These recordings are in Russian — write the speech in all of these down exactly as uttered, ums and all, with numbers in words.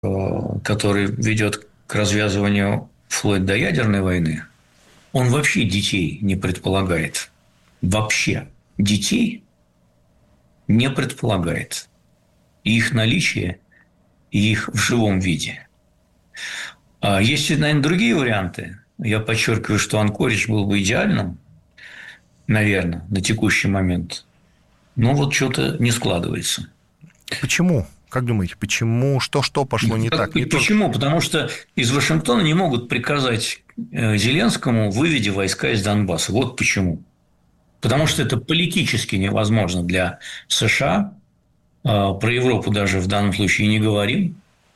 который ведет к развязыванию вплоть до ядерной войны, он вообще детей не предполагает. Вообще детей не предполагает. И их наличие, и их в живом виде. А есть, наверное, другие варианты. Я подчеркиваю, что Анкоридж был бы идеальным, наверное, на текущий момент. Но вот что-то не складывается. Почему? Как думаете, почему? Что, что пошло не так? Не Почему? только... Потому что из Вашингтона не могут приказать Зеленскому выведи войска из Донбасса. Вот почему. Потому что это политически невозможно для США. Про Европу даже в данном случае не говорим.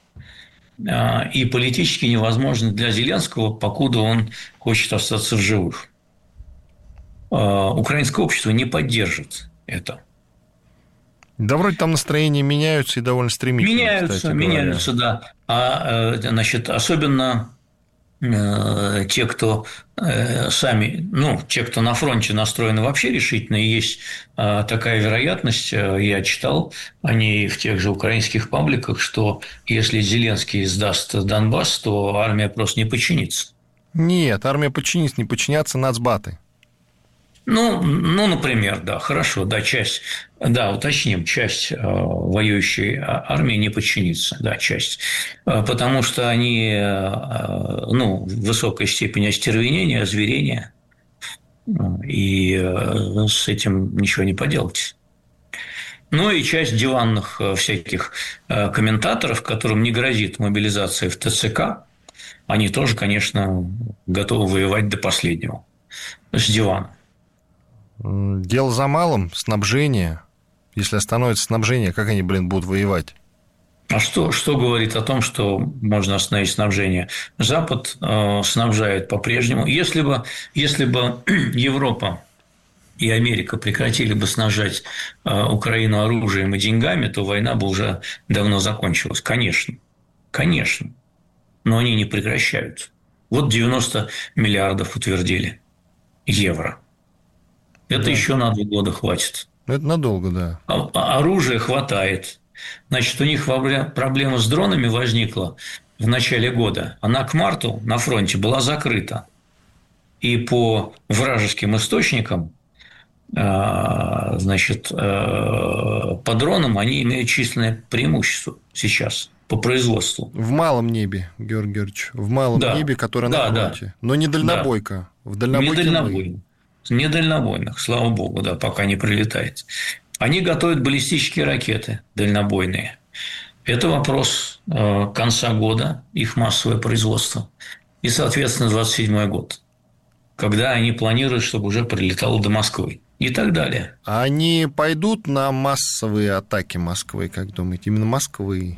И политически невозможно для Зеленского, покуда он хочет остаться в живых. Украинское общество не поддержит это. Да, вроде там настроения меняются и довольно стремительно. Меняются, меняются, да. А, значит, особенно те, кто сами, ну, те, кто на фронте настроены вообще решительно, и есть такая вероятность, я читал о ней в тех же украинских пабликах, что если Зеленский сдаст Донбасс, то армия просто не подчинится. Нет, армия подчинится, не подчинятся нацбаты. Ну, ну, например, да, хорошо, да, часть, да, уточним, часть э, воюющей армии не подчинится, да, часть, э, потому что они, э, ну, в высокой степени остервенения, озверения, э, и э, с этим ничего не поделать. Ну и часть диванных э, всяких э, комментаторов, которым не грозит мобилизация в ТЦК, они тоже, конечно, готовы воевать до последнего с дивана. Дело за малым, снабжение. Если остановится снабжение, как они, блин, будут воевать? А что, что говорит о том, что можно остановить снабжение? Запад э, снабжает по-прежнему. Если бы, если бы Европа и Америка прекратили бы снабжать э, Украину оружием и деньгами, то война бы уже давно закончилась. Конечно. Конечно. Но они не прекращают. Вот девяносто миллиардов утвердили евро. Это да. Еще на два года хватит. Это надолго, да. А оружия хватает. Значит, у них проблема с дронами возникла в начале года. Она к марту на фронте была закрыта. И по вражеским источникам, значит, по дронам они имеют численное преимущество сейчас по производству. В малом небе, Георгий Георгиевич, в малом да. небе, которое да, на фронте. Да. Но не дальнобойка. Да. В дальнобойке не дальнобойка. Не дальнобойных, слава богу, да, пока не прилетает. Они готовят баллистические ракеты дальнобойные. Это вопрос э, конца года, их массовое производство. И, соответственно, двадцать седьмой год, когда они планируют, чтобы уже прилетало до Москвы. И так далее. А они пойдут на массовые атаки Москвы, как думаете? Именно Москвы?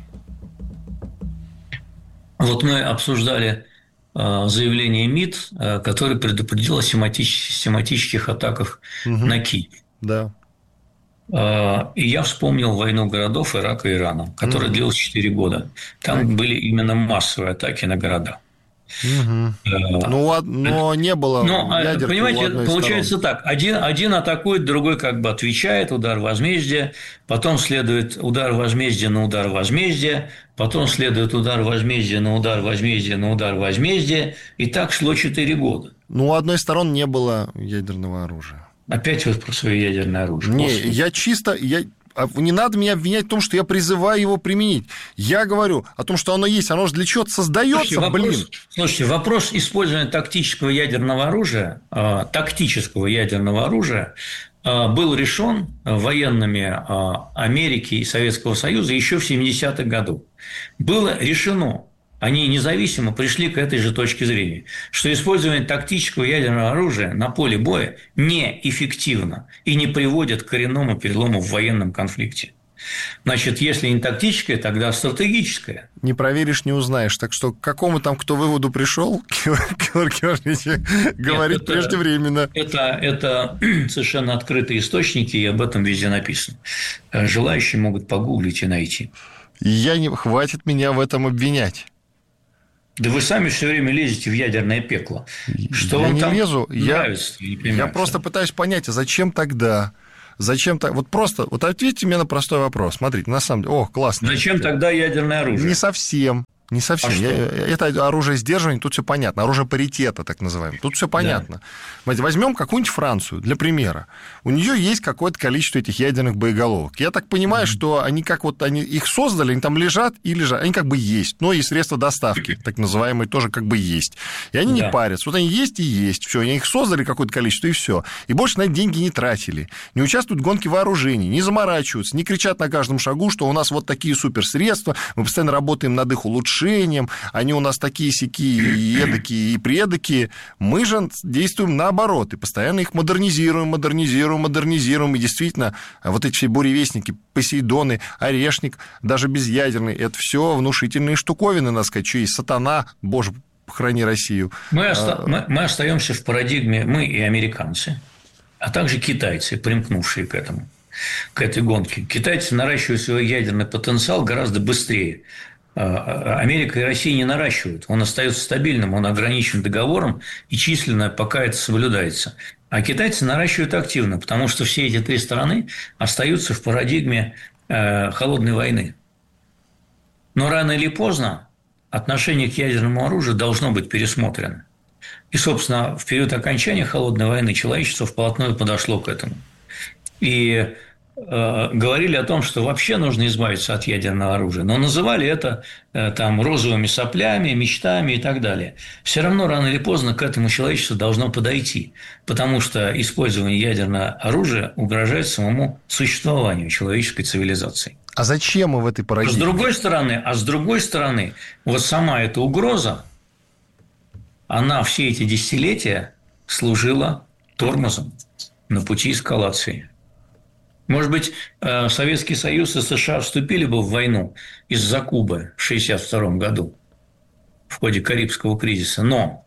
Вот мы обсуждали заявление МИД, которое предупредило о систематических атаках угу. на Киев. Да. И я вспомнил войну городов Ирака и Ирана, которая угу. длилась четыре года. Там так. были именно массовые атаки на города. Угу. А, ну, но не было но, ядерки понимаете, у одной получается сторон. Так, один, один атакует, другой как бы отвечает, удар возмездия, потом следует удар возмездия на удар возмездия, потом следует удар возмездия на удар возмездия на удар возмездия, и так шло четыре года. Ну, у одной сторон не было ядерного оружия. Опять вы про свое ядерное оружие. Не, После. я чисто... Я... Не надо меня обвинять в том, что я призываю его применить. Я говорю о том, что оно есть. Оно же для чего-то создается, слушайте, блин. Вопрос, слушайте, вопрос использования тактического ядерного оружия, э, тактического ядерного оружия э, был решен военными э, Америки и Советского Союза еще в семидесятых годах. Было решено. Они независимо пришли к этой же точке зрения, что использование тактического ядерного оружия на поле боя неэффективно и не приводит к коренному перелому в военном конфликте. Значит, если не тактическое, тогда стратегическое. Не проверишь, не узнаешь. Так что к какому там кто выводу пришел, Георгий Георгиевич говорит это, преждевременно. Это, это совершенно открытые источники, и об этом везде написано. Желающие могут погуглить и найти. Я не... Хватит меня в этом обвинять. Да вы сами все время лезете в ядерное пекло. Что я вам не там лезу. нравится? Я, я, я просто пытаюсь понять, а зачем тогда Зачем так? Вот просто, вот ответьте мне на простой вопрос. Смотрите, на самом деле, о, классно. Зачем тогда ядерное оружие? Не совсем. Не совсем. А Я, это оружие сдерживания, тут все понятно. Оружие паритета, так называемое. Тут все понятно. Да. Возьмем какую-нибудь Францию, для примера. У нее есть какое-то количество этих ядерных боеголовок. Я так понимаю, mm-hmm. что они как вот они их создали, они там лежат и лежат. Они как бы есть. Но и средства доставки, так называемые, тоже как бы есть. И они да. не парятся. Вот они есть и есть. Все, они их создали какое-то количество, и все. И больше на это деньги не тратили. Не участвуют в гонке вооружений, не заморачиваются, не кричат на каждом шагу, что у нас вот такие суперсредства, мы постоянно работаем над их улучшением. Они у нас такие-сякие, и эдакие, и предакие. Мы же действуем наоборот, и постоянно их модернизируем, модернизируем, модернизируем. И действительно, вот эти все буревестники, Посейдоны, Орешник, даже безъядерный, это все внушительные штуковины, надо сказать, что есть сатана, боже, храни Россию. Мы, оста... мы, мы остаемся в парадигме, мы и американцы, а также китайцы, примкнувшие к этому, к этой гонке. Китайцы наращивают свой ядерный потенциал гораздо быстрее. Америка и Россия не наращивают. Он остается стабильным, он ограничен договором, и численно пока это соблюдается. А китайцы наращивают активно, потому что все эти три страны остаются в парадигме холодной войны. Но рано или поздно отношение к ядерному оружию должно быть пересмотрено. И, собственно, в период окончания холодной войны человечество вплотную подошло к этому. И говорили о том, что вообще нужно избавиться от ядерного оружия, но называли это там розовыми соплями, мечтами и так далее. Все равно рано или поздно к этому человечеству должно подойти, потому что использование ядерного оружия угрожает самому существованию человеческой цивилизации. А зачем мы в этой парадигме? С другой стороны, а с другой стороны, вот сама эта угроза, она все эти десятилетия служила тормозом на пути эскалации. Может быть, Советский Союз и США вступили бы в войну из-за Кубы в шестьдесят втором году в ходе Карибского кризиса, но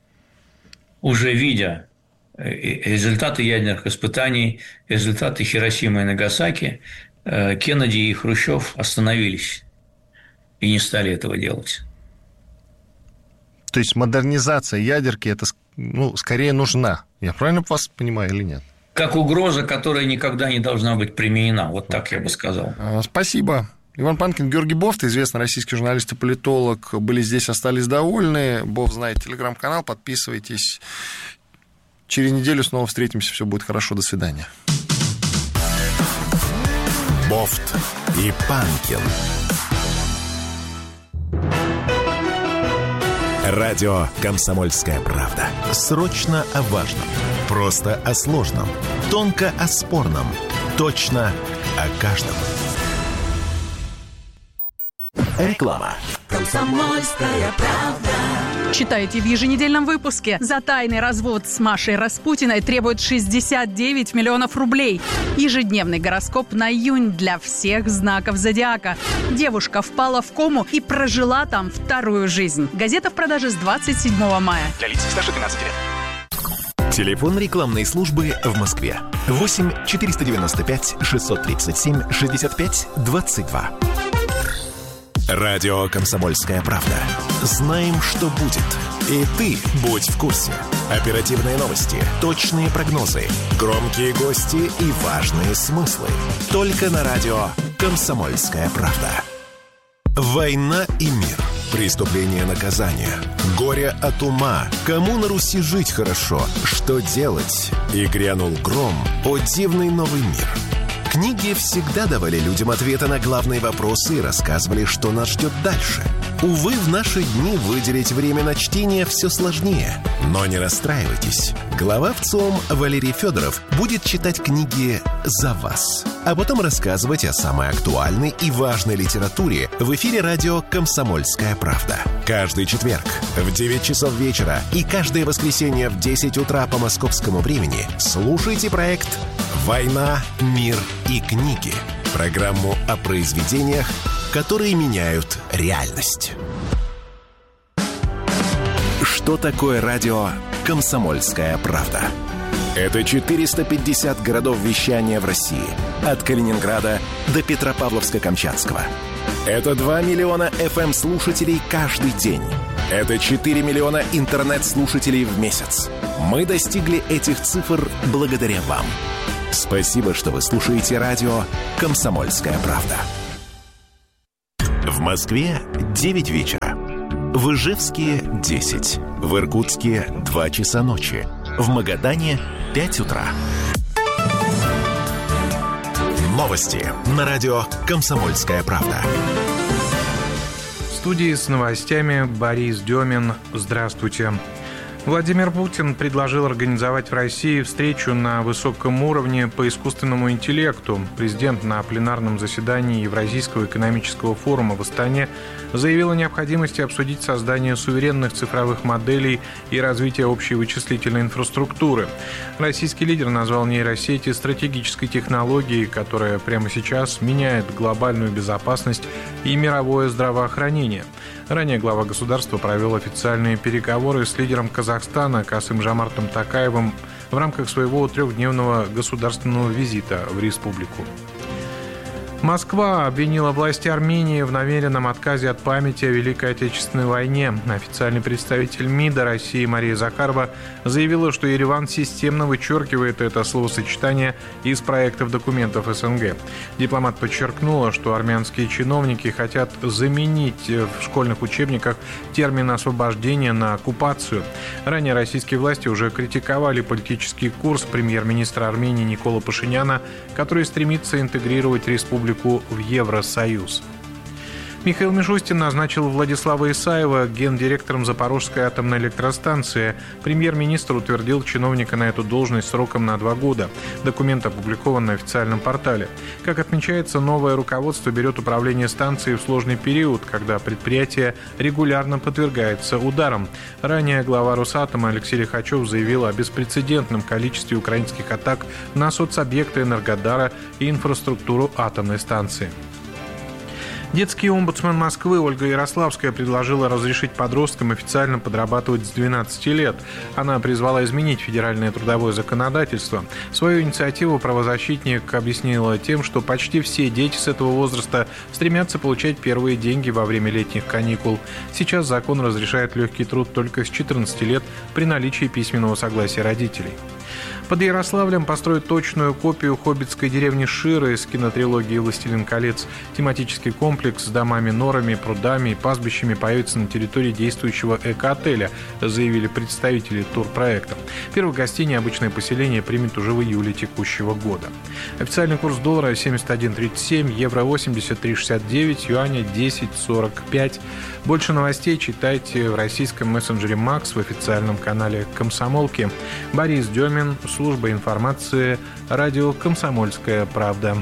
уже видя результаты ядерных испытаний, результаты Хиросимы и Нагасаки, Кеннеди и Хрущев остановились и не стали этого делать. То есть модернизация ядерки это, ну, скорее нужна. Я правильно вас понимаю или нет? Как угроза, которая никогда не должна быть применена. Вот так я бы сказал. Спасибо. Иван Панкин, Георгий Бофт, известный российский журналист и политолог, были здесь, остались довольны. Бофт знает телеграм-канал, подписывайтесь. Через неделю снова встретимся, все будет хорошо. До свидания. Бофт и Панкин. Радио «Комсомольская правда». Срочно о важном. Просто о сложном. Тонко о спорном. Точно о каждом. Реклама. «Комсомольская правда». Читайте в еженедельном выпуске. За тайный развод с Машей Распутиной требуют шестьдесят девять миллионов рублей. Ежедневный гороскоп на июнь для всех знаков зодиака. Девушка впала в кому и прожила там вторую жизнь. Газета в продаже с двадцать седьмого мая. Для лиц старше двенадцати лет. Телефон рекламной службы в Москве. восемь четыреста девяносто пять шестьсот тридцать семь шестьдесят пять двадцать два. Радио «Комсомольская правда». Знаем, что будет. И ты будь в курсе. Оперативные новости, точные прогнозы, громкие гости и важные смыслы. Только на радио «Комсомольская правда». Война и мир. Преступление, наказание. Горе от ума. Кому на Руси жить хорошо? Что делать? И грянул гром. О дивный новый мир. Книги всегда давали людям ответы на главные вопросы и рассказывали, что нас ждет дальше. Увы, в наши дни выделить время на чтение все сложнее. Но не расстраивайтесь. Глава ВЦИОМ Валерий Федоров будет читать книги за вас, а потом рассказывать о самой актуальной и важной литературе в эфире радио «Комсомольская правда». Каждый четверг в девять часов вечера и каждое воскресенье в десять утра по московскому времени слушайте проект «Война, мир и книги». Программу о произведениях, которые меняют реальность. Что такое радио «Комсомольская правда»? Это четыреста пятьдесят городов вещания в России. От Калининграда до Петропавловска-Камчатского. Это два миллиона эф эм-слушателей каждый день. Это четыре миллиона интернет-слушателей в месяц. Мы достигли этих цифр благодаря вам. Спасибо, что вы слушаете радио «Комсомольская правда». В Москве девять вечера. В Ижевске десять. В Иркутске два часа ночи. В Магадане пять утра. Новости на радио «Комсомольская правда». В студии с новостями Борис Демин. Здравствуйте. Владимир Путин предложил организовать в России встречу на высоком уровне по искусственному интеллекту. Президент на пленарном заседании Евразийского экономического форума в Астане заявил о необходимости обсудить создание суверенных цифровых моделей и развитие общей вычислительной инфраструктуры. Российский лидер назвал нейросети стратегической технологией, которая прямо сейчас меняет глобальную безопасность и мировое здравоохранение. Ранее глава государства провел официальные переговоры с лидером Казахстана Касым-Жомартом Токаевым в рамках своего трехдневного государственного визита в республику. Москва обвинила власти Армении в намеренном отказе от памяти о Великой Отечественной войне. Официальный представитель МИДа России Мария Захарова заявила, что Ереван системно вычеркивает это словосочетание из проектов документов СНГ. Дипломат подчеркнула, что армянские чиновники хотят заменить в школьных учебниках термин «освобождение» на «оккупацию». Ранее российские власти уже критиковали политический курс премьер-министра Армении Никола Пашиняна, который стремится интегрировать республику в Евросоюз. Михаил Мишустин назначил Владислава Исаева гендиректором Запорожской атомной электростанции. Премьер-министр утвердил чиновника на эту должность сроком на два года. Документ опубликован на официальном портале. Как отмечается, новое руководство берет управление станцией в сложный период, когда предприятие регулярно подвергается ударам. Ранее глава Росатома Алексей Лихачев заявил о беспрецедентном количестве украинских атак на соцобъекты Энергодара и инфраструктуру атомной станции. Детский омбудсмен Москвы Ольга Ярославская предложила разрешить подросткам официально подрабатывать с двенадцати лет. Она призвала изменить федеральное трудовое законодательство. Свою инициативу правозащитник объяснила тем, что почти все дети с этого возраста стремятся получать первые деньги во время летних каникул. Сейчас закон разрешает легкий труд только с четырнадцати лет при наличии письменного согласия родителей. Под Ярославлем построят точную копию хоббитской деревни Шира из кинотрилогии «Властелин колец». Тематический комплекс с домами-норами, прудами и пастбищами появится на территории действующего эко-отеля, заявили представители турпроекта. Первых гостей необычное поселение примет уже в июле текущего года. Официальный курс доллара семьдесят один тридцать семь, евро восемьдесят три шестьдесят девять, юаня десять сорок пять. Больше новостей читайте в российском мессенджере Макс в официальном канале «Комсомолки». Борис Демин, служба информации, радио «Комсомольская правда».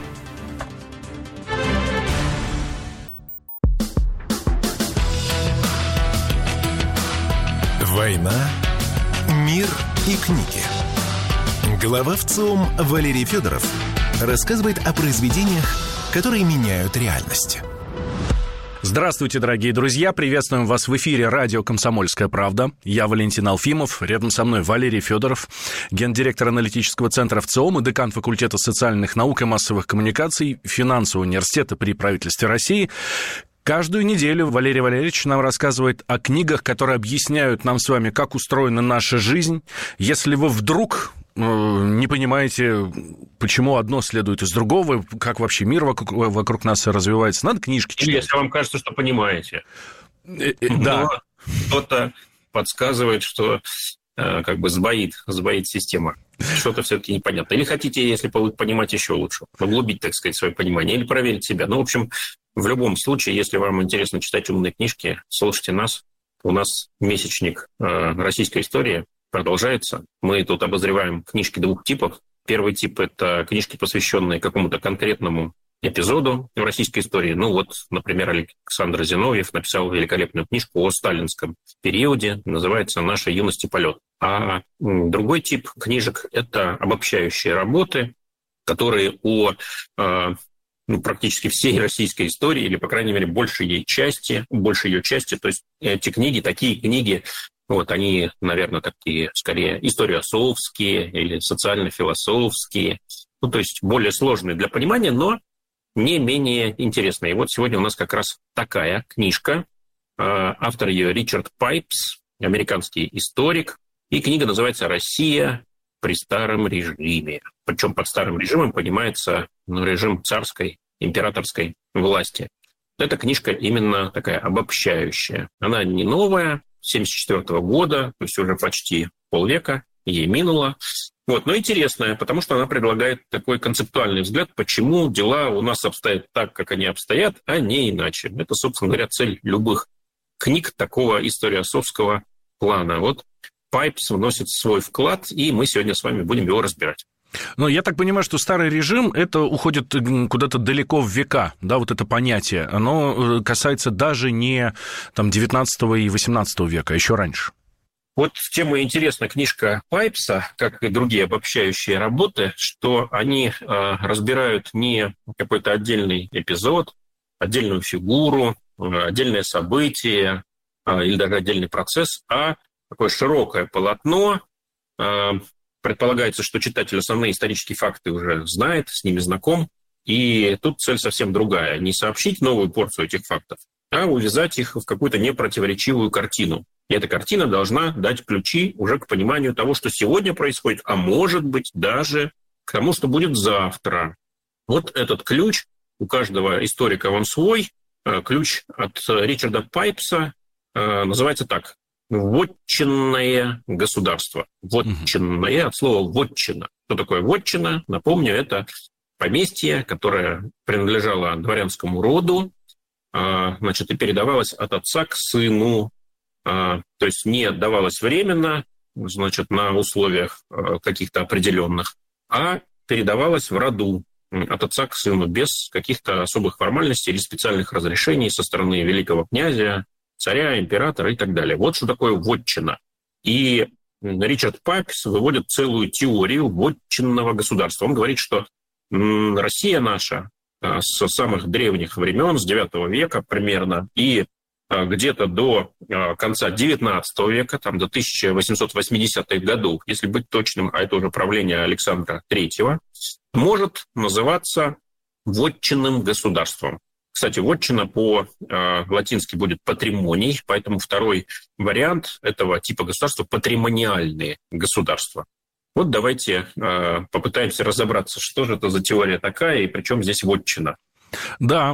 «Война, мир и книги». Глава ВЦИОМ Валерий Федоров рассказывает о произведениях, которые меняют реальность. Здравствуйте, дорогие друзья! Приветствуем вас в эфире радио «Комсомольская правда». Я Валентин Алфимов, рядом со мной Валерий Федоров, гендиректор аналитического центра ВЦИОМ и декан факультета социальных наук и массовых коммуникаций финансового университета при правительстве России. Каждую неделю Валерий Валерьевич нам рассказывает о книгах, которые объясняют нам с вами, как устроена наша жизнь. Если вы вдруг не понимаете, почему одно следует из другого, как вообще мир вокруг, вокруг нас развивается, надо книжки читать. Или если вам кажется, что понимаете. Да. Но кто-то подсказывает, что как бы сбоит, сбоит система. Что-то все-таки непонятно. Или хотите, если понимать еще лучше, углубить, так сказать, свое понимание, или проверить себя. Ну, в общем, в любом случае, если вам интересно читать умные книжки, слушайте нас. У нас месячник российской истории продолжается. Мы тут обозреваем книжки двух типов. Первый тип – это книжки, посвященные какому-то конкретному эпизоду в российской истории. Ну вот, например, Александр Зиновьев написал великолепную книжку о сталинском периоде, называется «Наша юность и полет». А другой тип книжек – это обобщающие работы, которые о ну, практически всей российской истории, или, по крайней мере, большей ее части, большей ее части. То есть эти книги, такие книги, вот они, наверное, такие, скорее, историософские или социально-философские, ну, то есть более сложные для понимания, но не менее интересные. И вот сегодня у нас как раз такая книжка. Автор ее Ричард Пайпс, американский историк. И книга называется «Россия. при старом режиме. Причем под старым режимом понимается ну, режим царской, императорской власти. Эта книжка именно такая обобщающая. Она не новая, семьдесят четвёртого года, то есть уже почти полвека ей минуло. Вот, но интересная, потому что она предлагает такой концептуальный взгляд, почему дела у нас обстоят так, как они обстоят, а не иначе. Это, собственно говоря, цель любых книг такого историосовского плана. Вот Пайпс вносит свой вклад, и мы сегодня с вами будем его разбирать. Но я так понимаю, что старый режим, это уходит куда-то далеко в века, да, вот это понятие. Оно касается даже не там, девятнадцатого и восемнадцатого века, а еще раньше. Вот тем и интересна книжка Пайпса, как и другие обобщающие работы, что они э, разбирают не какой-то отдельный эпизод, отдельную фигуру, э, отдельное событие э, или даже отдельный процесс, а такое широкое полотно. Э, предполагается, что читатель основные исторические факты уже знает, с ними знаком, и тут цель совсем другая. Не сообщить новую порцию этих фактов, а увязать их в какую-то непротиворечивую картину. И эта картина должна дать ключи уже к пониманию того, что сегодня происходит, а может быть даже к тому, что будет завтра. Вот этот ключ, у каждого историка он свой, ключ от Ричарда Пайпса называется так: «Вотчинное государство». Вотчинное от слова «вотчина». Что такое вотчина? Напомню, это поместье, которое принадлежало дворянскому роду, значит, и передавалось от отца к сыну. То есть не отдавалось временно, значит, на условиях каких-то определенных, а передавалось в роду от отца к сыну без каких-то особых формальностей или специальных разрешений со стороны великого князя, царя, императора и так далее. Вот что такое вотчина. И Ричард Пайпс выводит целую теорию вотчинного государства. Он говорит, что Россия наша с самых древних времен, с девятого века примерно, и где-то до конца девятнадцатого века, там, до тысяча восемьсот восьмидесятых годов, если быть точным, а это уже правление Александра Третьего, может называться вотчинным государством. Кстати, вотчина по-латински будет патримоний, поэтому второй вариант этого типа государства – патримониальные государства. Вот давайте попытаемся разобраться, что же это за теория такая и при чем здесь вотчина. Да,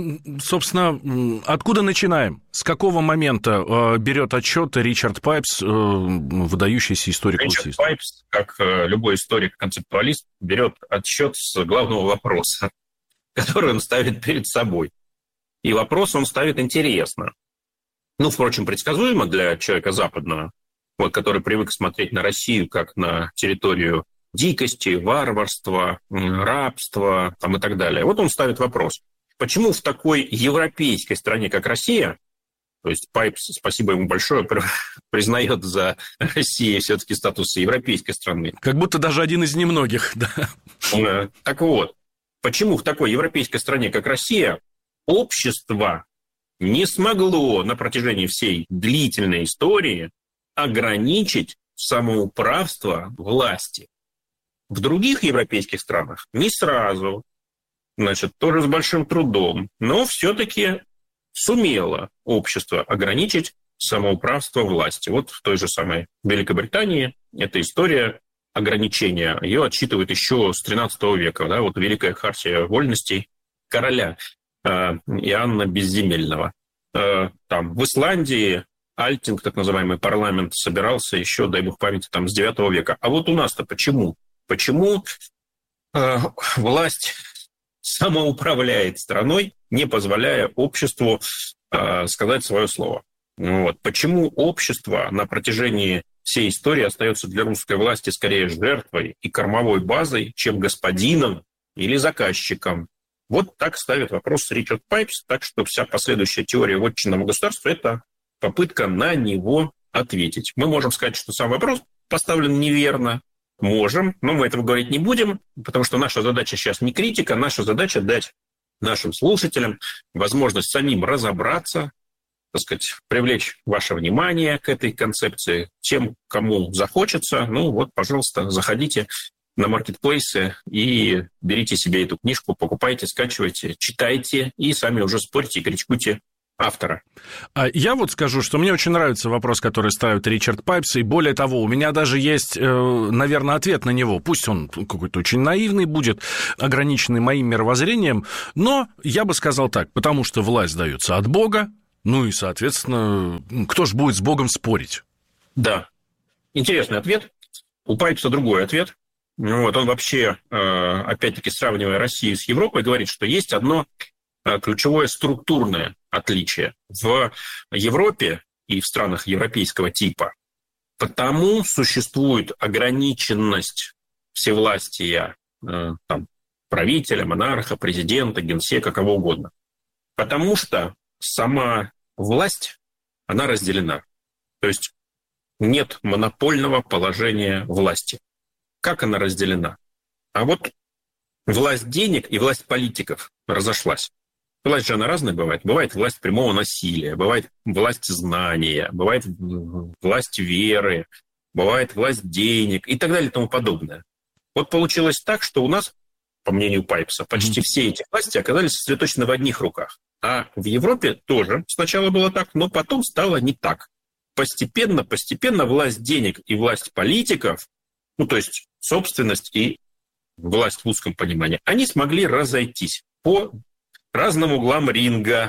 собственно, откуда начинаем? С какого момента берет отчет Ричард Пайпс, выдающийся историк Руси? Ричард Пайпс, как любой историк-концептуалист, берет отчет с главного вопроса, который он ставит перед собой. И вопрос он ставит интересно. Ну, впрочем, предсказуемо для человека западного, вот, который привык смотреть на Россию как на территорию дикости, варварства, рабства там, и так далее. Вот он ставит вопрос. Почему в такой европейской стране, как Россия, то есть Пайпс, спасибо ему большое, признает за Россией все-таки статус европейской страны. Как будто даже один из немногих, да. Так вот, почему в такой европейской стране, как Россия, общество не смогло на протяжении всей длительной истории ограничить самоуправство власти? В других европейских странах не сразу, значит, тоже с большим трудом, но все-таки сумело общество ограничить самоуправство власти. Вот в той же самой Великобритании эта история ограничения, ее отсчитывают еще с тринадцатого века, да, вот Великая хартия вольностей короля э, Иоанна Безземельного. Э, там в Исландии Альтинг, так называемый парламент, собирался еще, дай бог памяти, там с девятого века. А вот у нас-то почему? Почему э, власть самоуправляет страной, не позволяя обществу э, сказать свое слово? Вот. Почему общество на протяжении всей истории остается для русской власти скорее жертвой и кормовой базой, чем господином или заказчиком? Вот так ставит вопрос Ричард Пайпс, так что вся последующая теория вотчинного государства – это попытка на него ответить. Мы можем сказать, что сам вопрос поставлен неверно. Можем, но мы этого говорить не будем, потому что наша задача сейчас не критика, наша задача дать нашим слушателям возможность самим разобраться, так сказать, привлечь ваше внимание к этой концепции. Тем, кому захочется, ну вот, пожалуйста, заходите на маркетплейсы и берите себе эту книжку, покупайте, скачивайте, читайте и сами уже спорьте и критикуйте автора. Я вот скажу, что мне очень нравится вопрос, который ставит Ричард Пайпс, и более того, у меня даже есть, наверное, ответ на него. Пусть он какой-то очень наивный будет, ограниченный моим мировоззрением, но я бы сказал так, потому что власть дается от Бога, ну и, соответственно, кто ж будет с Богом спорить? Да. Интересный ответ. У Пайпса другой ответ. Вот, он вообще, опять-таки, сравнивая Россию с Европой, говорит, что есть одно ключевое структурное отличие. В Европе и в странах европейского типа потому существует ограниченность всевластия там, правителя, монарха, президента, генсека, кого угодно. Потому что сама власть, она разделена. То есть нет монопольного положения власти. Как она разделена? А вот власть денег и власть политиков разошлась. Власть же она разная бывает. Бывает власть прямого насилия, бывает власть знания, бывает власть веры, бывает власть денег и так далее и тому подобное. Вот получилось так, что у нас, по мнению Пайпса, почти все эти власти оказались сосредоточены в одних руках. А в Европе тоже сначала было так, но потом стало не так. Постепенно, постепенно власть денег и власть политиков, ну то есть собственность и власть в узком понимании, они смогли разойтись по разным углам ринга,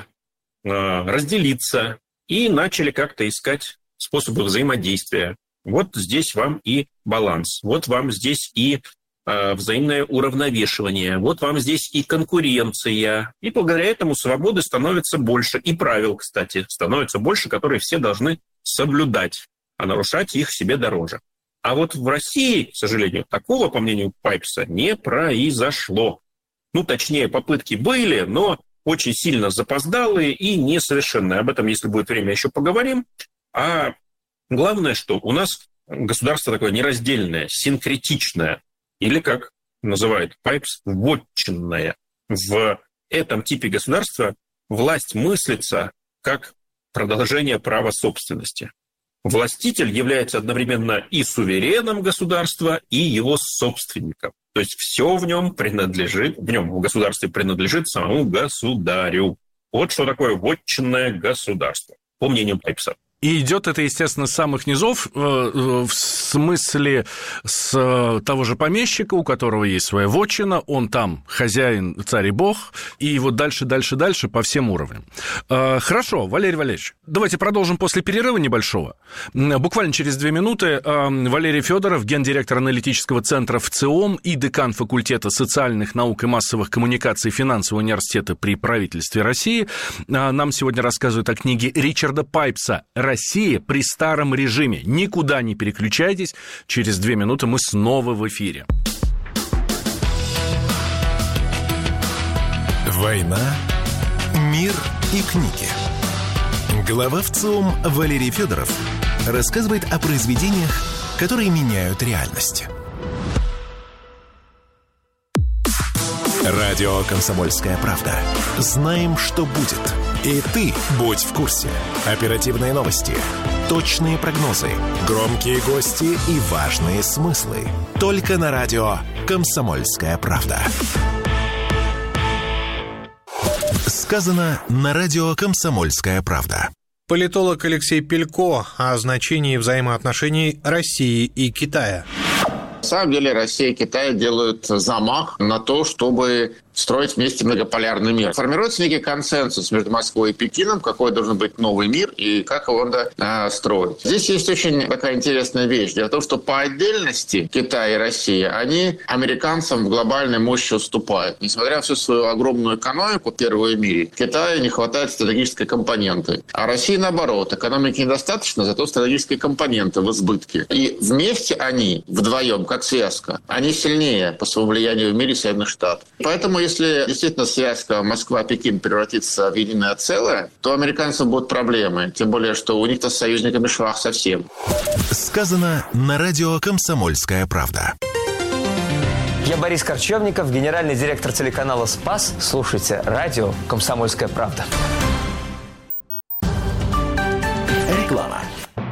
разделиться и начали как-то искать способы взаимодействия. Вот здесь вам и баланс, вот вам здесь и взаимное уравновешивание, вот вам здесь и конкуренция. И благодаря этому свободы становится больше, и правил, кстати, становится больше, которые все должны соблюдать, а нарушать их себе дороже. А вот в России, к сожалению, такого, по мнению Пайпса, не произошло. Ну, точнее, попытки были, но очень сильно запоздалые и несовершенные. Об этом, если будет время, еще поговорим. А главное, что у нас государство такое нераздельное, синкретичное, или, как называет Пайпс, вотчинное. В этом типе государства власть мыслится как продолжение права собственности. Властитель является одновременно и сувереном государства, и его собственником. То есть все в нем принадлежит, в нем в государстве принадлежит самому государю. Вот что такое вотчинное государство, по мнению Пайпса. И идет это, естественно, с самых низов, в смысле с того же помещика, у которого есть своя вотчина, он там хозяин, царь и бог, и вот дальше, дальше, дальше по всем уровням. Хорошо, Валерий Валерьевич, давайте продолжим после перерыва небольшого. Буквально через две минуты Валерий Федоров, гендиректор аналитического центра ВЦИОМ и декан факультета социальных наук и массовых коммуникаций финансового университета при правительстве России, нам сегодня рассказывает о книге Ричарда Пайпса «Россия при старом режиме». Никуда не переключайтесь. Через две минуты мы снова в эфире. «Война, мир и книги». Глава ВЦИОМ Валерий Федоров рассказывает о произведениях, которые меняют реальность. Радио «Комсомольская правда». Знаем, что будет. И ты будь в курсе. Оперативные новости, точные прогнозы, громкие гости и важные смыслы. Только на радио «Комсомольская правда». Сказано на радио «Комсомольская правда». Политолог Алексей Пелько о значении взаимоотношений России и Китая. На самом деле Россия и Китай делают замах на то, чтобы строить вместе многополярный мир. Формируется некий консенсус между Москвой и Пекином, какой должен быть новый мир и как его надо э, строить. Здесь есть очень такая интересная вещь. Дело в том, что по отдельности Китай и Россия, они американцам в глобальной мощи уступают. Несмотря на всю свою огромную экономику, первую в мире, Китаю не хватает стратегической компоненты. А России, наоборот, экономики недостаточно, зато стратегической компоненты в избытке. И вместе они, вдвоем, как связка, они сильнее по своему влиянию в мире Соединенных Штатов. Поэтому если действительно связка Москва-Пекин превратится в единое целое, то американцам будут проблемы. Тем более, что у них-то с союзниками швах совсем. Сказано на радио «Комсомольская правда». Я Борис Корчевников, генеральный директор телеканала «Спас». Слушайте радио «Комсомольская правда». Реклама.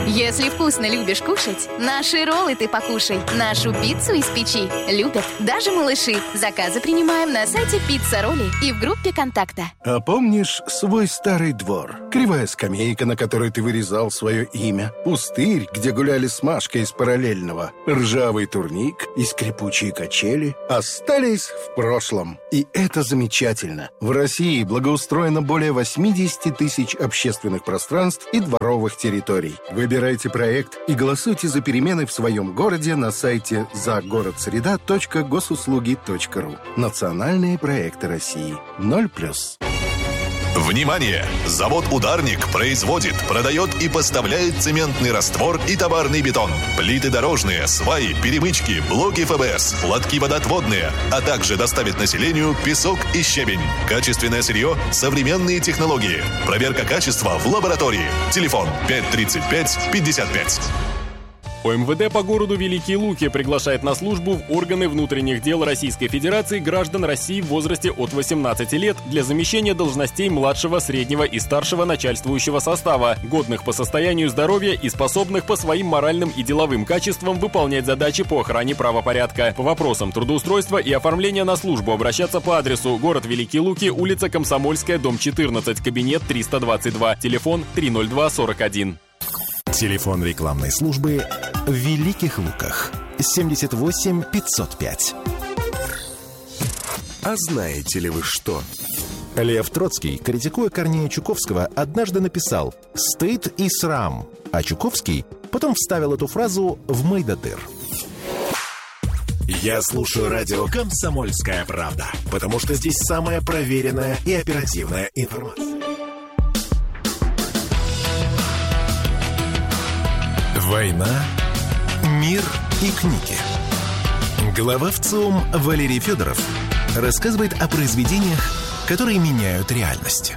Если вкусно любишь кушать, наши роллы ты покушай. Нашу пиццу из печи любят даже малыши. Заказы принимаем на сайте Пицца Ролли и в группе «Контакта». А помнишь свой старый двор? Кривая скамейка, на которой ты вырезал свое имя. Пустырь, где гуляли с Машкой из параллельного. Ржавый турник и скрипучие качели остались в прошлом. И это замечательно. В России благоустроено более восемьдесят тысяч общественных пространств и дворовых территорий. Выбирайте проект и голосуйте за перемены в своем городе на сайте загородсреда точка госуслуги точка ру. Национальные проекты России. ноль плюс. Внимание! Завод «Ударник» производит, продает и поставляет цементный раствор и товарный бетон, плиты дорожные, сваи, перемычки, блоки эф бэ эс, лотки водоотводные, а также доставит населению песок и щебень. Качественное сырье, современные технологии. Проверка качества в лаборатории. Телефон пять тридцать пять пятьдесят пять. О эм вэ дэ по городу Великие Луки приглашает на службу в органы внутренних дел Российской Федерации граждан России в возрасте от восемнадцати лет для замещения должностей младшего, среднего и старшего начальствующего состава, годных по состоянию здоровья и способных по своим моральным и деловым качествам выполнять задачи по охране правопорядка. По вопросам трудоустройства и оформления на службу обращаться по адресу: город Великие Луки, улица Комсомольская, дом четырнадцать, кабинет триста двадцать два, телефон три ноль два сорок один. Телефон рекламной службы в Великих Луках семьдесят восемь пятьсот пять. А знаете ли вы что? Лев Троцкий, критикуя Корнея Чуковского, однажды написал «стыд и срам», а Чуковский потом вставил эту фразу в Мойдодыр. Я слушаю радио «Комсомольская правда», потому что здесь самая проверенная и оперативная информация. Война, мир и книги. Глава ВЦИОМ Валерий Федоров рассказывает о произведениях, которые меняют реальность.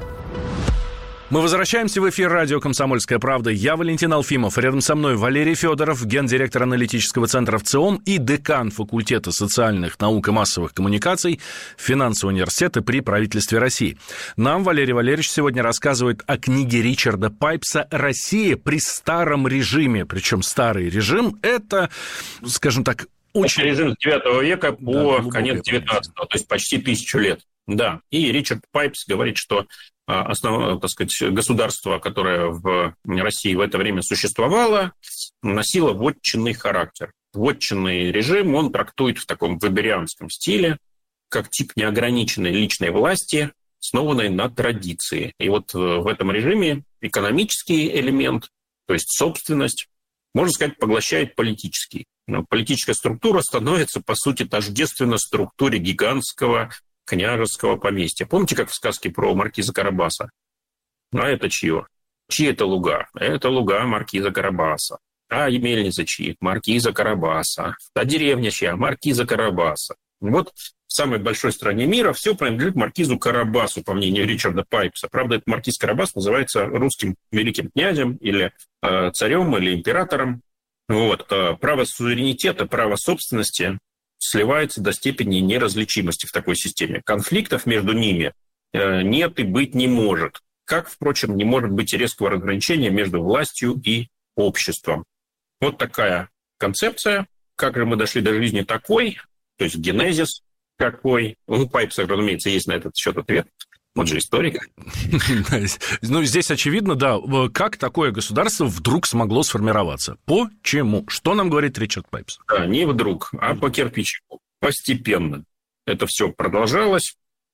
Мы возвращаемся в эфир радио «Комсомольская правда». Я Валентин Алфимов. Рядом со мной Валерий Федоров, гендиректор аналитического центра ВЦИОМ и декан факультета социальных наук и массовых коммуникаций Финансового университета при правительстве России. Нам Валерий Валерьевич сегодня рассказывает о книге Ричарда Пайпса «Россия при старом режиме». Причем старый режим – это, скажем так, очень... Это режим с девятого века по да, конец девятнадцатого, то есть почти тысячу лет. Да, и Ричард Пайпс говорит, что основное, так сказать, государство, которое в России в это время существовало, носило вотчинный характер. Вотчинный режим он трактует в таком веберианском стиле, как тип неограниченной личной власти, основанной на традиции. И вот в этом режиме экономический элемент, то есть собственность, можно сказать, поглощает политический. Но политическая структура становится, по сути, тождественна структуре гигантского княжеского поместья. Помните, как в сказке про маркиза Карабаса? А это чье? Чьи это луга? Это луга маркиза Карабаса. А мельница чьи? Маркиза Карабаса. А деревня чья? Маркиза Карабаса. Вот в самой большой стране мира все принадлежит маркизу Карабасу, по мнению Ричарда Пайпса. Правда, этот маркиз Карабас называется русским великим князем или э, царем или императором. Вот. Право суверенитета, право собственности сливается до степени неразличимости в такой системе. Конфликтов между ними нет и быть не может. Как, впрочем, не может быть и резкого разграничения между властью и обществом. Вот такая концепция. Как же мы дошли до жизни такой, то есть генезис какой. У Пайпса, разумеется, есть на этот счет ответ. Он же историк. Ну, здесь очевидно, да, как такое государство вдруг смогло сформироваться. Почему? Что нам говорит Ричард Пайпс? Да, не вдруг, а по кирпичику. Постепенно. Это все продолжалось,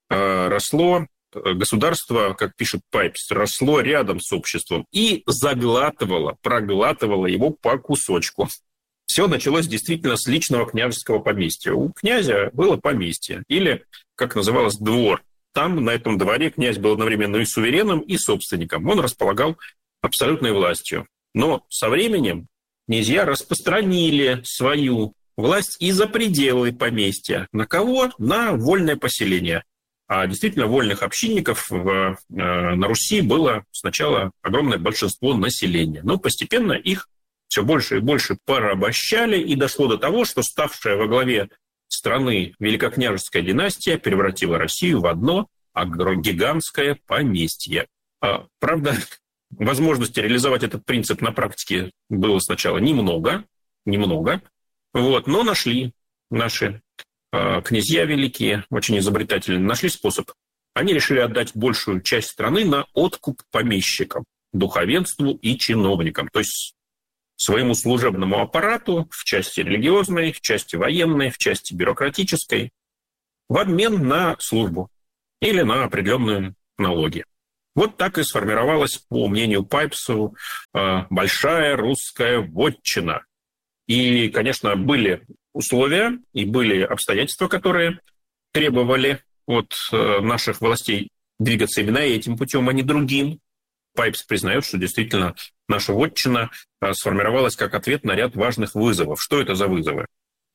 росло. Государство, как пишет Пайпс, росло рядом с обществом и заглатывало, проглатывало его по кусочку. Все началось действительно с личного княжеского поместья. У князя было поместье, или, как называлось, двор. Там, на этом дворе, князь был одновременно и сувереном, и собственником. Он располагал абсолютной властью. Но со временем князья распространили свою власть и за пределы поместья. На кого? На вольное поселение. А действительно, вольных общинников в, э, на Руси было сначала огромное большинство населения. Но постепенно их все больше и больше порабощали, и дошло до того, что ставшая во главе страны великокняжеская династия превратила Россию в одно гигантское поместье. А, правда, возможности реализовать этот принцип на практике было сначала немного, немного, вот, но нашли наши э, князья великие, очень изобретательные, нашли способ. Они решили отдать большую часть страны на откуп помещикам, духовенству и чиновникам, то есть своему служебному аппарату в части религиозной, в части военной, в части бюрократической, в обмен на службу или на определенные налоги. Вот так и сформировалась, по мнению Пайпсу, большая русская вотчина. И, конечно, были условия и были обстоятельства, которые требовали от наших властей двигаться именно этим путем, а не другим. Пайпс признает, что действительно наша вотчина сформировалась как ответ на ряд важных вызовов. Что это за вызовы?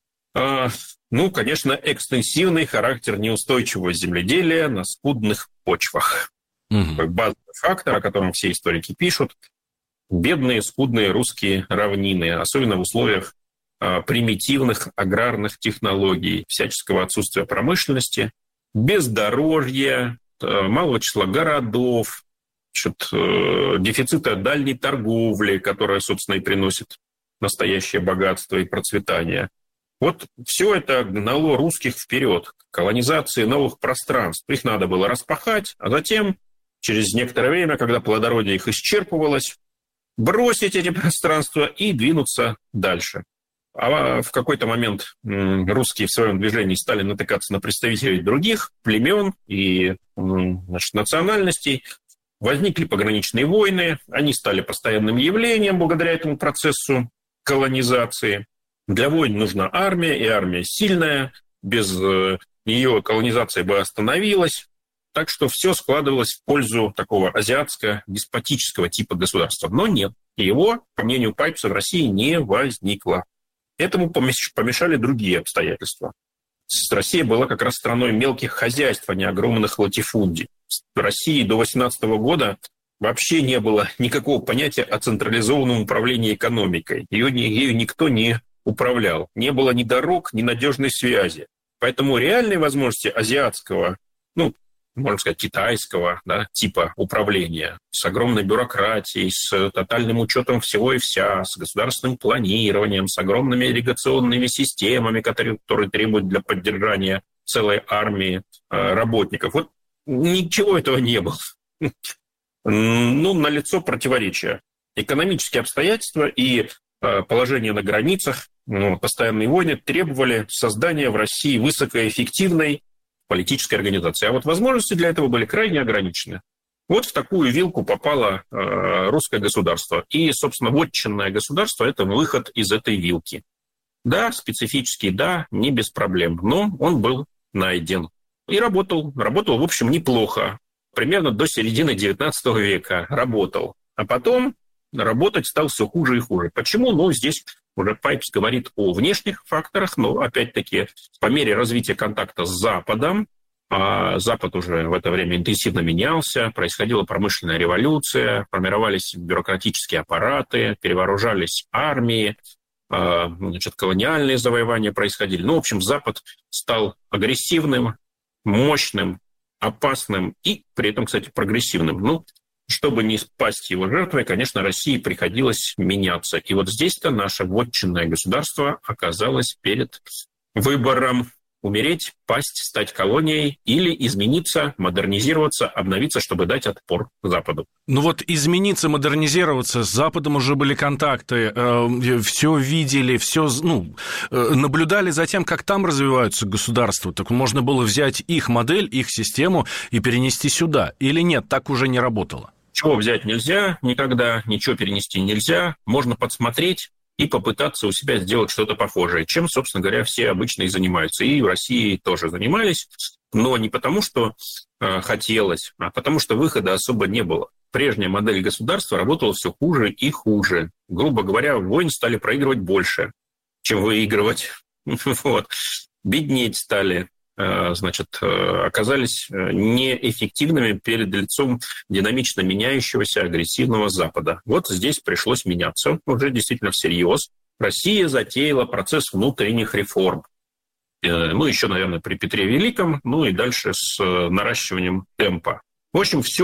Ну, конечно, экстенсивный характер неустойчивого земледелия на скудных почвах. Угу. Базовый фактор, о котором все историки пишут. Бедные, скудные русские равнины, особенно в условиях а, примитивных аграрных технологий, всяческого отсутствия промышленности, бездорожья, а, малого числа городов, значит, а, дефицита дальней торговли, которая, собственно, и приносит настоящее богатство и процветание. Вот все это гнало русских вперед, к колонизации новых пространств. Их надо было распахать, а затем, через некоторое время, когда плодородие их исчерпывалось, бросить эти пространства и двинуться дальше. А в какой-то момент русские в своем движении стали натыкаться на представителей других племен и, значит, национальностей. Возникли пограничные войны, они стали постоянным явлением благодаря этому процессу колонизации. Для войн нужна армия, и армия сильная, без ее колонизация бы остановилась. Так что все складывалось в пользу такого азиатско-деспотического типа государства. Но нет, его, по мнению Пайпса, в России не возникло. Этому помешали другие обстоятельства. Россия была как раз страной мелких хозяйств, а не огромных латифундий. В России до восемнадцатого года вообще не было никакого понятия о централизованном управлении экономикой. Ее, ею никто не управлял. Не было ни дорог, ни надежной связи. Поэтому реальной возможности азиатского, ну, можно сказать, китайского, да, типа управления, с огромной бюрократией, с тотальным учетом всего и вся, с государственным планированием, с огромными ирригационными системами, которые, которые требуют для поддержания целой армии э, работников. Вот ничего этого не было. Ну, налицо противоречия. Экономические обстоятельства и э, положение на границах, ну, постоянные войны требовали создания в России высокоэффективной политической организации. А вот возможности для этого были крайне ограничены. Вот в такую вилку попало э, русское государство. И, собственно, вотчинное государство – это выход из этой вилки. Да, специфический, да, не без проблем, но он был найден. И работал. Работал, в общем, неплохо. Примерно до середины девятнадцатого века работал. А потом работать стал все хуже и хуже. Почему? Ну, здесь уже Пайпс говорит о внешних факторах, но, опять-таки, по мере развития контакта с Западом, а Запад уже в это время интенсивно менялся, происходила промышленная революция, формировались бюрократические аппараты, перевооружались армии, значит, колониальные завоевания происходили. Ну, в общем, Запад стал агрессивным, мощным, опасным и при этом, кстати, прогрессивным. Ну, чтобы не спасть его жертвой, конечно, России приходилось меняться. И вот здесь-то наше вотчинное государство оказалось перед выбором: умереть, пасть, стать колонией или измениться, модернизироваться, обновиться, чтобы дать отпор Западу. Ну вот измениться, модернизироваться, с Западом уже были контакты, э, все видели, все, ну, э, наблюдали за тем, как там развиваются государства. Так можно было взять их модель, их систему и перенести сюда. Или нет, так уже не работало? Чего взять нельзя никогда, ничего перенести нельзя. Можно подсмотреть и попытаться у себя сделать что-то похожее, чем, собственно говоря, все обычно и занимаются. И в России тоже занимались, но не потому, что э, хотелось, а потому, что выхода особо не было. Прежняя модель государства работала все хуже и хуже. Грубо говоря, войн стали проигрывать больше, чем выигрывать. Вот. Беднеть стали. Значит, оказались неэффективными перед лицом динамично меняющегося агрессивного Запада. Вот здесь пришлось меняться, уже действительно всерьез. Россия затеяла процесс внутренних реформ. Ну, еще, наверное, при Петре Великом, ну и дальше с наращиванием темпа. В общем, все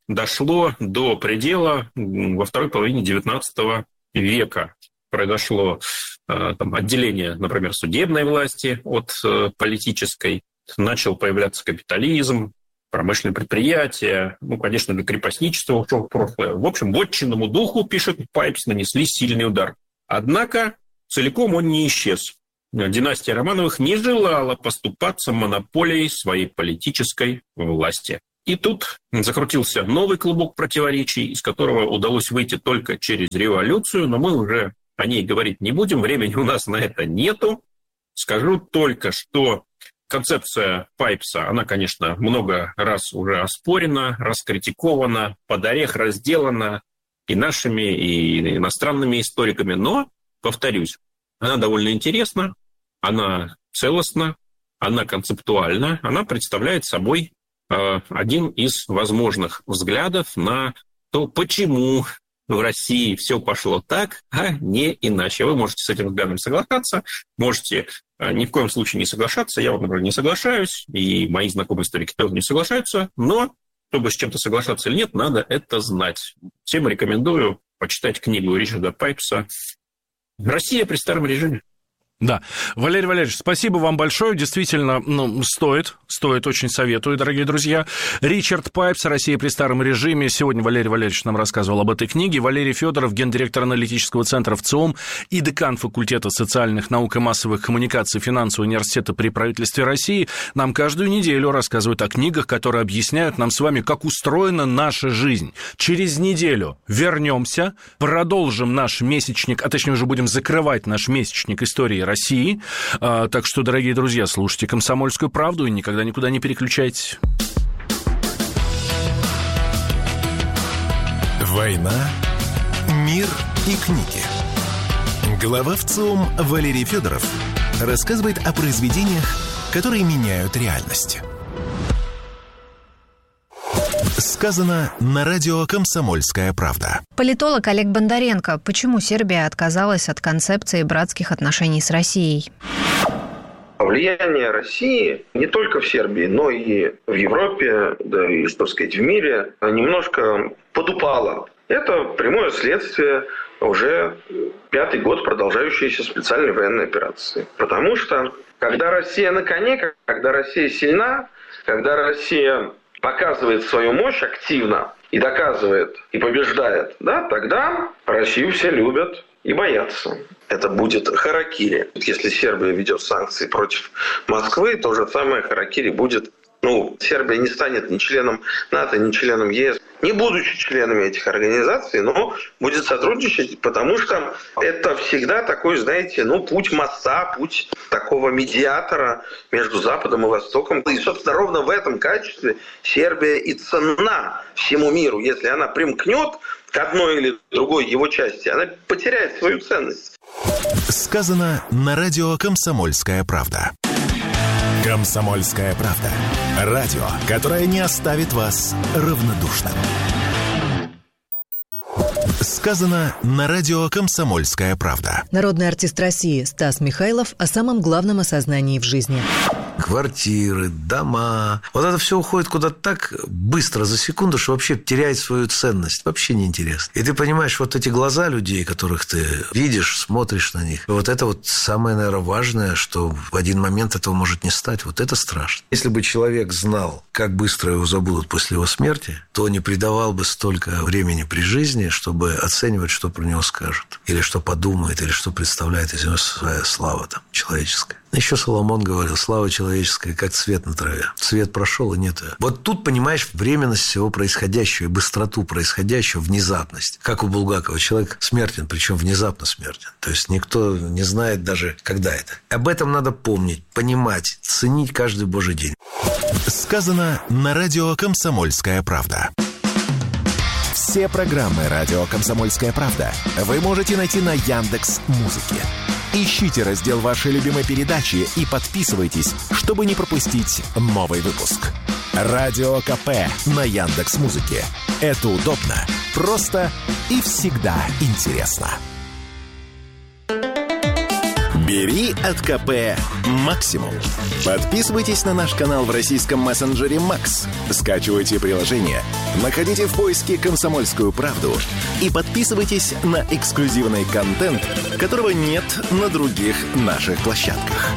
дошло до предела во второй половине девятнадцатого века. Произошло там отделение, например, судебной власти от политической. Начал появляться капитализм, промышленные предприятия, ну, конечно, для крепостничества ушло в прошлое. В общем, вотчинному духу, пишет Пайпс, нанесли сильный удар. Однако целиком он не исчез. Династия Романовых не желала поступаться монополией своей политической власти. И тут закрутился новый клубок противоречий, из которого удалось выйти только через революцию, но мы уже о ней говорить не будем, времени у нас на это нету. Скажу только, что концепция Пайпса, она, конечно, много раз уже оспорена, раскритикована, под орех разделана и нашими, и иностранными историками, но, повторюсь, она довольно интересна, она целостна, она концептуальна, она представляет собой э, один из возможных взглядов на то, почему в России все пошло так, а не иначе. Вы можете с этим взглядом соглашаться, можете ни в коем случае не соглашаться. Я, вот, например, не соглашаюсь, и мои знакомые историки тоже не соглашаются, но чтобы с чем-то соглашаться или нет, надо это знать. Всем рекомендую почитать книгу Ричарда Пайпса «Россия при старом режиме». Да. Валерий Валерьевич, спасибо вам большое. Действительно, ну, стоит, стоит, очень советую, дорогие друзья. Ричард Пайпс, «Россия при старом режиме». Сегодня Валерий Валерьевич нам рассказывал об этой книге. Валерий Федоров, гендиректор аналитического центра в ЦИОМ и декан факультета социальных наук и массовых коммуникаций финансового университета при правительстве России, нам каждую неделю рассказывают о книгах, которые объясняют нам с вами, как устроена наша жизнь. Через неделю вернемся, продолжим наш месячник, а точнее уже будем закрывать наш месячник истории России. Так что, дорогие друзья, слушайте «Комсомольскую правду» и никогда никуда не переключайтесь. «Война, мир и книги». Глава ВЦИОМ Валерий Федоров рассказывает о произведениях, которые меняют реальность. Сказано на радио «Комсомольская правда». Политолог Олег Бондаренко. Почему Сербия отказалась от концепции братских отношений с Россией? Влияние России не только в Сербии, но и в Европе, да и, что сказать, в мире немножко подупало. Это прямое следствие уже пятый год продолжающейся специальной военной операции. Потому что когда Россия на коне, когда Россия сильна, когда Россия показывает свою мощь активно и доказывает, и побеждает, да, тогда Россию все любят и боятся. Это будет харакири. Если Сербия ведет санкции против Москвы, то же самое харакири будет. Ну, Сербия не станет ни членом НАТО, ни членом ЕС, не будучи членами этих организаций, но будет сотрудничать, потому что это всегда такой, знаете, ну, путь моста, путь такого медиатора между Западом и Востоком. И, собственно, ровно в этом качестве Сербия и ценна всему миру. Если она примкнет к одной или другой его части, она потеряет свою ценность. Сказано на радио «Комсомольская правда». «Комсомольская правда». Радио, которое не оставит вас равнодушным. Сказано на радио «Комсомольская правда». Народный артист России Стас Михайлов о самом главном осознании в жизни. Квартиры, дома. Вот это все уходит куда-то так быстро, за секунду, что вообще теряет свою ценность. Вообще неинтересно. И ты понимаешь, вот эти глаза людей, которых ты видишь, смотришь на них, вот это вот самое, наверное, важное, что в один момент этого может не стать. Вот это страшно. Если бы человек знал, как быстро его забудут после его смерти, то не придавал бы столько времени при жизни, чтобы оценивать, что про него скажут. Или что подумает, или что представляет из него своя слава там, человеческая. Еще Соломон говорил, слава человеческая, как цвет на траве. Цвет прошел, и нет ее. Вот тут, понимаешь, временность всего происходящего и быстроту происходящего, внезапность. Как у Булгакова. Человек смертен, причем внезапно смертен. То есть никто не знает даже, когда это. Об этом надо помнить, понимать, ценить каждый божий день. Сказано на радио «Комсомольская правда». Все программы радио «Комсомольская правда» вы можете найти на Яндекс.Музыке. Ищите раздел вашей любимой передачи и подписывайтесь, чтобы не пропустить новый выпуск. Радио КП на Яндекс.Музыке. Это удобно, просто и всегда интересно. Бери от КП максимум. Подписывайтесь на наш канал в российском мессенджере Макс. Скачивайте приложение, находите в поиске «Комсомольскую правду» и подписывайтесь на эксклюзивный контент, которого нет на других наших площадках.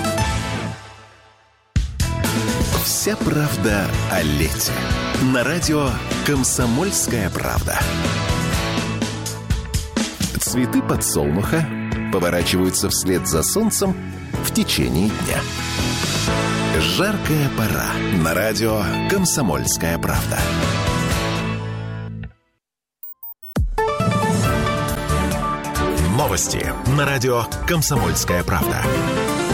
Вся правда о лете. На радио «Комсомольская правда». Цветы подсолнуха поворачиваются вслед за солнцем в течение дня. Жаркая пора. На радио «Комсомольская правда». Новости на радио «Комсомольская правда».